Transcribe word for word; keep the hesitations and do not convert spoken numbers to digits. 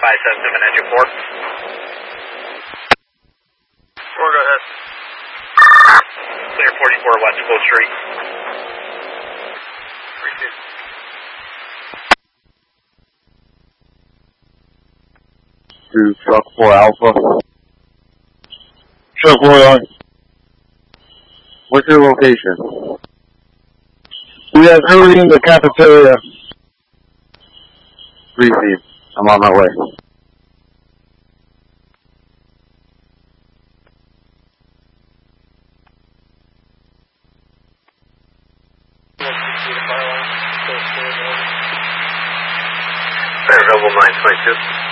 five seven seven, engine four. Four, go ahead. Clear forty-four West Full Street. Receive. To truck four Alpha. Truck four on. What's your location? We have early in the cafeteria. Receive. I'm on my way. Available nine twenty-two.